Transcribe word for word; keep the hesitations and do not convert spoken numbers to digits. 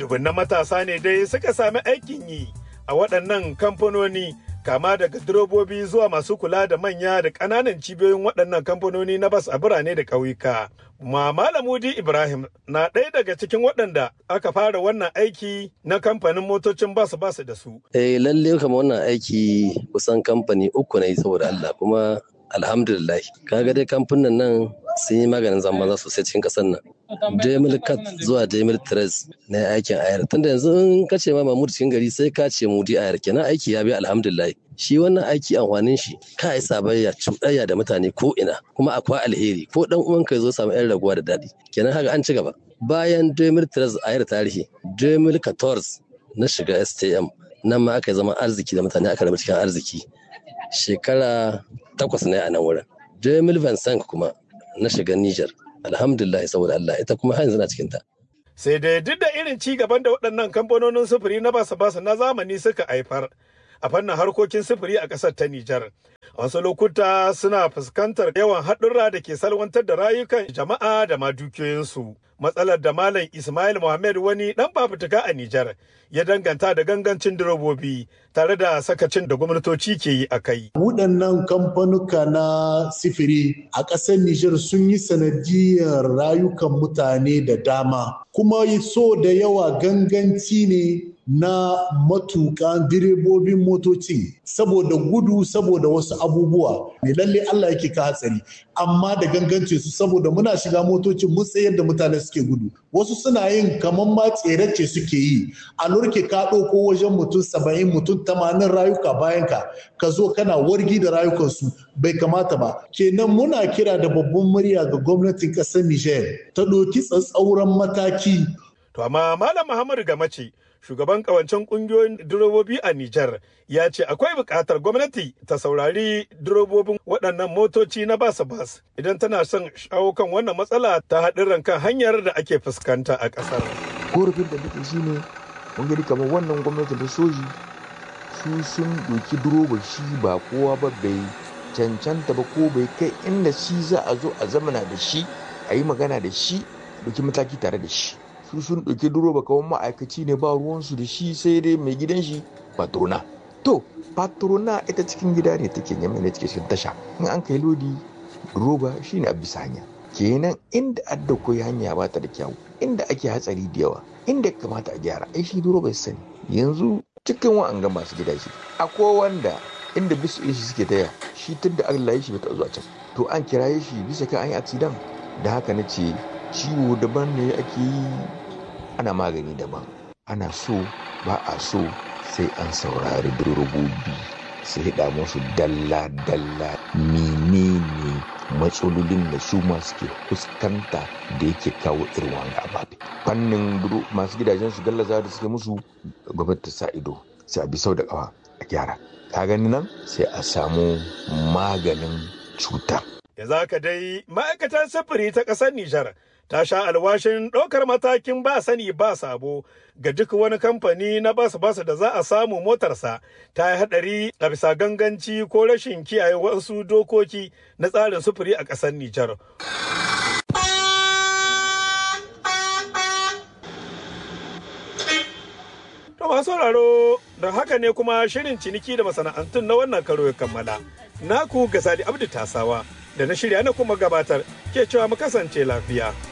Dubunnan matasa ne dai suka sami aikin yi a waɗannan kamfanoni, kama daga direbobi zuwa masu kula da manya da ƙananan cibiyoyin waɗannan kamfanoni na bas a birane da ƙauyuka. Ma Malamudi Ibrahim na ɗaya daga cikin waɗanda aka fara wannan aiki na kamfanin motocin bas bas da su. Eh lalle kamar wannan aiki kusan kamfani uku na yi saboda Allah, kuma alhamdulillah kaga dai kamfanin nan sun yi maganin zamba za sosai cikin ƙasar nan. Demil Cat zuwa Demil Tres na aikin ayar. Tunda yanzu in ka ce ma Mahmud cikin gari sai ka ce Mudi ayar, kenan aiki ya bi alhamdulillah. Shi wannan aiki amfanin shi ka yi sabayya cuɗayya da mutane ko ina, kuma akwai alheri ko dan uwanka ya zo samu yan raguwa da daɗi. Kenan haka an ci gaba. Bayan Demil Tres ayar tarihi, Demil Catorze na shiga S T M, nan ma aka yi zaman arziki da mutane aka rabu cikin arziki. Shekara takwas ne a nan wurin. Demil Vincent kuma na shiga Niger. Alhamdulillah saboda Allah, ita kuma har yanzu na cikin ta. Sai dai duk da irin ci gaban da waɗannan kamfanonin sufuri na basa-basa na zamani suka haifar a fannin harkokin sufuri a ƙasar ta Nijar, wasu lokuta suna fuskantar yawan haɗurra da ke salwantar da rayukan jama'a da ma dukiyoyinsu. Matsalar da Malam Ismail Muhammad, wani ɗan fafutuka a Nijar, ya danganta da gangancin direbobi tare da sakacin da gwamnatoci ke yi a kai. Waɗannan kamfanuka na sifiri a ƙasar Nijar sun yi sanadiyar rayukan mutane da dama, kuma so da yawa ganganci ne na matuƙan direbobin motoci saboda gudu, saboda wasu abubuwa ne. Lalle Allah yake ka hatsari, amma da ganganci su saboda muna shiga motocin mun tsayar da mutane suke gudu. Wasu suna yin kamar ma tserace suke yi, a lurke ka ɗauko wajen mutum saba'in mutum tamanin rayuka bayan ka ka zo kana wargi da rayukansu, bai kamata ba. Kenan muna kira da babban murya ga gwamnatin ƙasar Nijar ta ɗauki tsatsauran mataki. To amma Malam Muhammadu Gamace, shugaban kawancen kungiyoyin direbobi a Nijar, ya ce akwai buƙatar gwamnati ta saurari direbobin waɗannan motoci na bas-bas idan tana son shawo kan wannan matsala ta haɗin kan hanyar da ake fuskanta a ƙasar. Korafin da nake shi ne, mun gani kamar wannan gwamnati da soji su sun doki direba shi ba kowa ba, bai cancanta ba ko bai kai inda shi za a zo a zamana da shi a yi magana da shi, doki mataki tare da shi. Su sun ɗauki direba kawai ma'aikaci ne, ba ruwansu da shi sai dai mai gidan shi patrona. To patrona ita cikin gida ne take yamma ne take cikin tasha, in an kai lodi direba shi ne a bisa hanya. Kenan inda adda koyi hanya ba ta da kyau, inda ake hatsari da yawa, inda kamata a gyara, ai shi direba ya sani. Yanzu cikin wa'anga masu gida shi akwai wanda inda bisu shi suke taya shi tun da Allah ya shi bai taɓa zuwa can, to an kiraye shi bisa kan an yi accident. Da haka na ce ciwo daban ne ake yi, ana magani daban. Ana so ba a so sai an saurari direbobi, sai hida musu dalla-dalla menene matsalolin da su ma suke fuskanta da yake kawo irin wanga ababe. Fannin masu gidajen su gallaza da suke musu, gwamnati sa ido sai a bi sau da kawa a gyara. Ka gani nan sai a samu maganin cuta. Ya zaka dai ma'aikatar sufuri ta ƙasar Nijar ta sha alwashin ɗaukar matakin ba sani ba sabo ga duk wani kamfani na bas-bas da za a samu motarsa ta yi haɗari a bisa ganganci ko rashin kiyaye wasu dokoki na tsarin sufuri a ƙasar Nijar. To masu sauraro, da haka ne kuma shirin ciniki da masana'antun na wannan karo ya kammala. Naku Gazali Abdu Tasawa da na shirya na kuma gabatar ke cewa mu kasance lafiya.